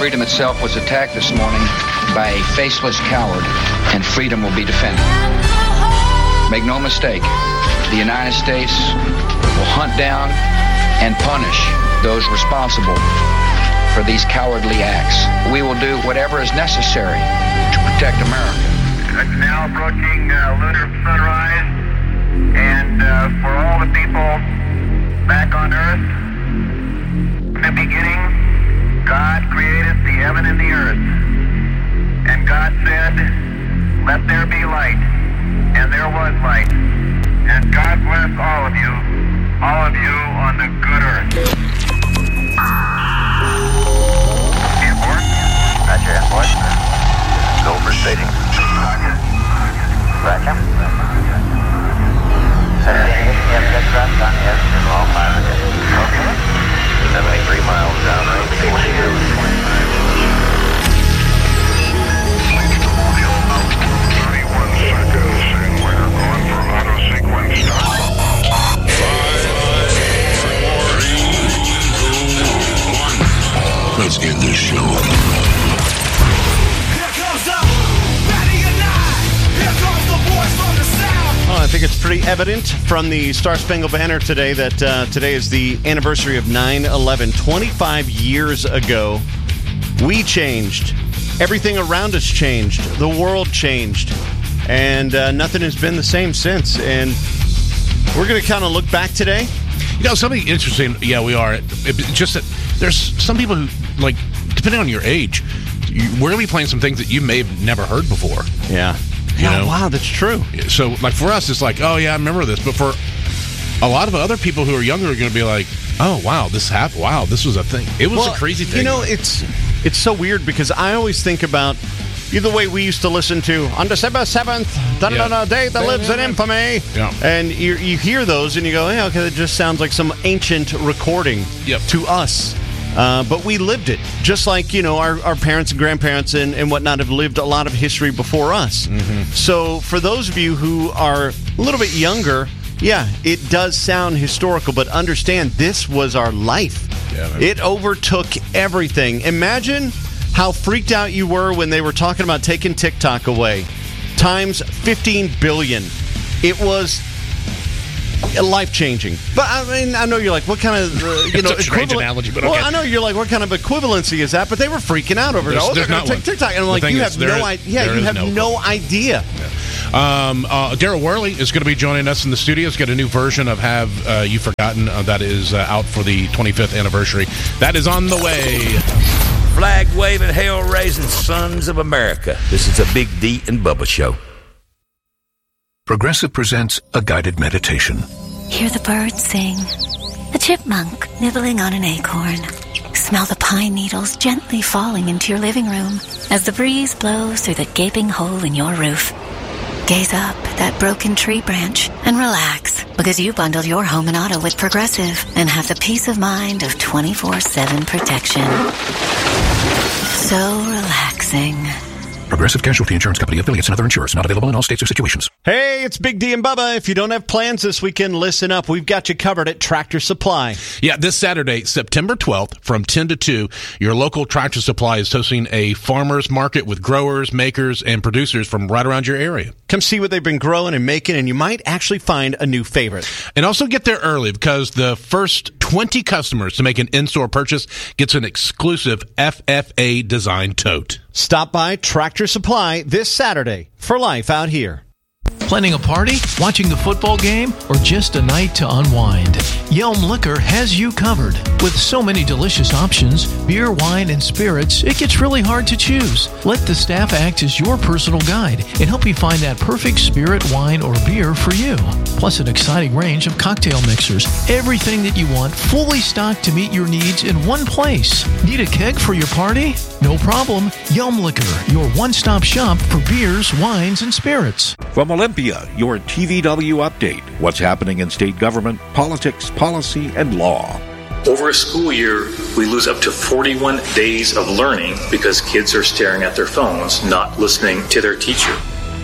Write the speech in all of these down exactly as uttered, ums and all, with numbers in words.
freedom itself was attacked this morning by a faceless coward, and freedom will be defended. Make no mistake, the United States will hunt down and punish those responsible for these cowardly acts. We will do whatever is necessary to protect America. It's now approaching uh, lunar sunrise, and uh, for all the people back on Earth, in the beginning, God created the heaven and the earth. And God said, let there be light. And there was light. And God bless all of you, all of you on the good earth. Airport? Roger, airport. Go for staging. Roger. Yes, that's right. Yes, it's all fine. Okay. seventy-three miles down. thirty-one seconds, and we're going for auto sequence start. Let's end this show. Well, I think it's pretty evident from the Star Spangled Banner today that uh, today is the anniversary of nine eleven. twenty-five years ago, we changed. Everything around us changed. The world changed. And uh, nothing has been the same since. And we're going to kind of look back today. You know, something interesting, yeah, we are. It, it, just that there's some people who, like, depending on your age, you, we're going to be playing some things that you may have never heard before. Yeah. You yeah, know? Wow, that's true. So, like, for us, it's like, oh, yeah, I remember this. But for a lot of other people who are younger are going to be like, oh, wow, this happened. Wow, this was a thing. It was well, a crazy thing. You know, it's it's so weird because I always think about the way we used to listen to on December seventh, da da da day that lives in infamy. Yeah. And you you hear those and you go, yeah, okay, that just sounds like some ancient recording yep. to us. Uh, but we lived it, just like, you know, our, our parents and grandparents and, and whatnot have lived a lot of history before us. Mm-hmm. So for those of you who are a little bit younger, yeah, it does sound historical, but understand this was our life. Yeah, it overtook everything. Imagine how freaked out you were when they were talking about taking TikTok away. Times fifteen billion. It was life-changing. But, I mean, I know you're like, what kind of, uh, you know, it's a strange analogy, but well, okay. I know you're like, what kind of equivalency is that? But they were freaking out over it. There's, Oh, they're there's going to take one. TikTok. And I'm The like, thing you is, have there no is- idea. Yeah, there you is have no no idea. Um, uh, Daryl Worley is going to be joining us in the studio. He's got a new version of Have uh, You Forgotten uh, that is uh, out for the twenty-fifth anniversary. That is on the way. Flag-waving, hell-raising sons of America. This is a Big D and Bubba show. Progressive presents a guided meditation. Hear the birds sing. A chipmunk nibbling on an acorn. Smell the pine needles gently falling into your living room as the breeze blows through the gaping hole in your roof. Gaze up at that broken tree branch and relax because you bundled your home and auto with Progressive and have the peace of mind of twenty-four seven protection. So relaxing. Progressive Casualty Insurance Company, affiliates, and other insurers. Not available in all states or situations. Hey, it's Big D and Bubba. If you don't have plans this weekend, listen up. We've got you covered at Tractor Supply. Yeah, this Saturday, September twelfth, from ten to two, your local Tractor Supply is hosting a farmers market with growers, makers, and producers from right around your area. Come see what they've been growing and making, and you might actually find a new favorite. And also get there early because the first twenty customers to make an in-store purchase gets an exclusive F F A design tote. Stop by Tractor Supply this Saturday for life out here. Planning a party, watching the football game, or just a night to unwind? Yelm Liquor has you covered. With so many delicious options, beer, wine, and spirits, it gets really hard to choose. Let the staff act as your personal guide and help you find that perfect spirit, wine, or beer for you. Plus an exciting range of cocktail mixers. Everything that you want fully stocked to meet your needs in one place. Need a keg for your party? No problem. Yelm Liquor, your one-stop shop for beers, wines, and spirits. From Olympia, your T V W update. What's happening in state government, politics, policy, and law. Over a school year, we lose up to forty-one days of learning because kids are staring at their phones, not listening to their teacher.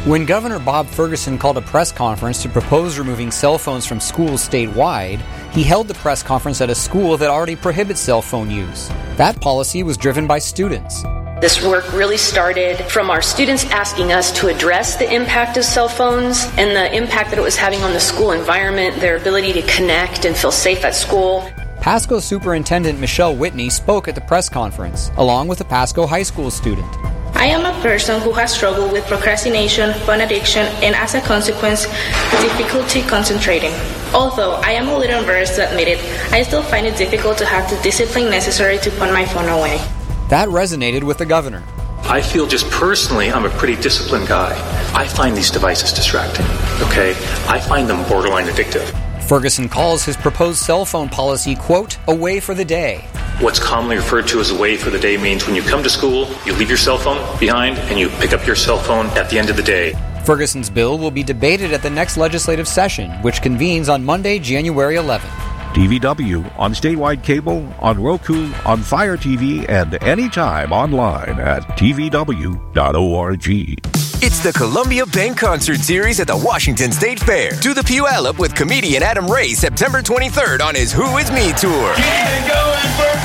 When Governor Bob Ferguson called a press conference to propose removing cell phones from schools statewide, he held the press conference at a school that already prohibits cell phone use. That policy was driven by students. This work really started from our students asking us to address the impact of cell phones and the impact that it was having on the school environment, their ability to connect and feel safe at school. Pasco Superintendent Michelle Whitney spoke at the press conference, along with a Pasco High School student. I am a person who has struggled with procrastination, phone addiction, and as a consequence, difficulty concentrating. Although I am a little embarrassed to admit it, I still find it difficult to have the discipline necessary to put my phone away. That resonated with the governor. I feel just personally, I'm a pretty disciplined guy. I find these devices distracting, okay? I find them borderline addictive. Ferguson calls his proposed cell phone policy, quote, a way for the day. What's commonly referred to as a way for the day means when you come to school, you leave your cell phone behind and you pick up your cell phone at the end of the day. Ferguson's bill will be debated at the next legislative session, which convenes on Monday, January eleventh. T V W on statewide cable, on Roku, on Fire T V, and anytime online at T V W dot org. It's the Columbia Bank Concert Series at the Washington State Fair. Do the Puyallup with comedian Adam Ray September twenty-third on his Who Is Me tour. Keep it going for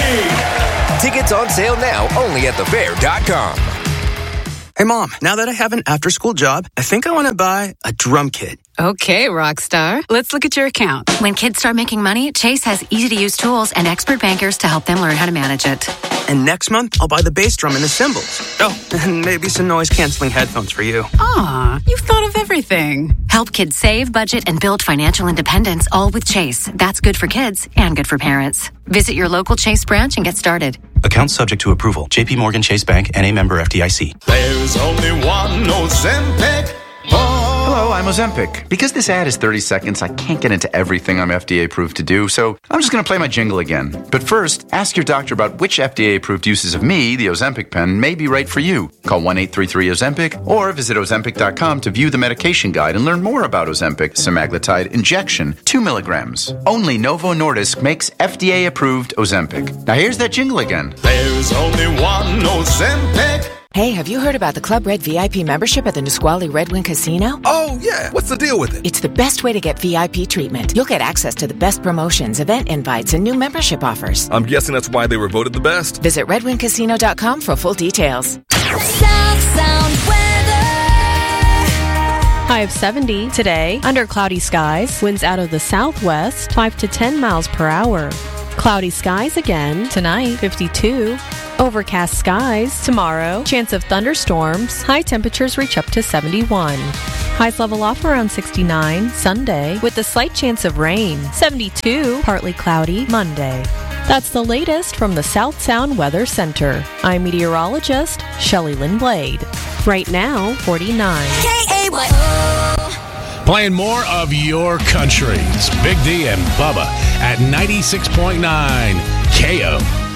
me! Tickets on sale now only at the fair dot com. Hey, Mom, now that I have an after-school job, I think I want to buy a drum kit. Okay, Rockstar. Let's look at your account. When kids start making money, Chase has easy-to-use tools and expert bankers to help them learn how to manage it. And next month, I'll buy the bass drum and the cymbals. Oh, and maybe some noise-canceling headphones for you. Aw, you've thought of everything. Help kids save, budget, and build financial independence, all with Chase. That's good for kids and good for parents. Visit your local Chase branch and get started. Account subject to approval. J P Morgan Chase Bank and a member F D I C. There's only one Ozempic. Oh. Hello, I'm Ozempic. Because this ad is thirty seconds, I can't get into everything I'm F D A approved to do, so I'm just going to play my jingle again. But first, ask your doctor about which F D A approved uses of me, the Ozempic pen, may be right for you. Call one eight three three Ozempic or visit Ozempic dot com to view the medication guide and learn more about Ozempic semaglutide injection, two milligrams. Only Novo Nordisk makes F D A approved Ozempic. Now here's that jingle again. There's only one Ozempic. Hey, have you heard about the Club Red V I P membership at the Nisqually Red Wing Casino? Oh, yeah. What's the deal with it? It's the best way to get V I P treatment. You'll get access to the best promotions, event invites, and new membership offers. I'm guessing that's why they were voted the best. Visit red wing casino dot com for full details. South Sound weather. High of seventy today, under cloudy skies, winds out of the southwest, five to ten miles per hour. Cloudy skies again tonight, fifty-two. Overcast skies tomorrow, chance of thunderstorms, high temperatures reach up to seventy-one. Highs level off around sixty-nine Sunday with a slight chance of rain, seventy-two, partly cloudy Monday. That's the latest from the South Sound Weather Center. I'm meteorologist Shelley Lynn Blade. Right now, forty-nine. K A Y O. Playing more of your country. It's Big D and Bubba at ninety-six point nine K O.